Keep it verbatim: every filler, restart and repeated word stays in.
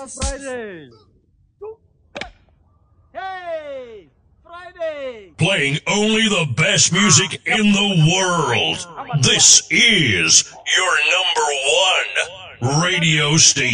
Friday. Hey, Friday. Playing only the best music in the world. This is your number one radio station.